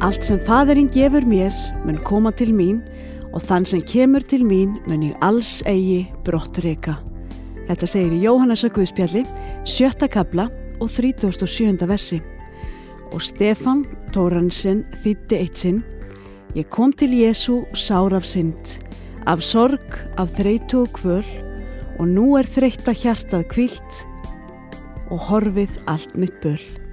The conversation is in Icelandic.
Allt sem Faðirinn gefur mér mun koma til mín og þann sem kemur til mín mun ég alls eigi brottreka. Þetta segir í Jóhannesar Guðspjalli, 7. kafla og 37. versi. Og Stefán Tóransson þýddi eitt sinn: Ég kom til Jesú sár af synd, af sorg, af þreytu og kvöl, og nú þreytta hjartað hvílt og horfið allt mitt böl.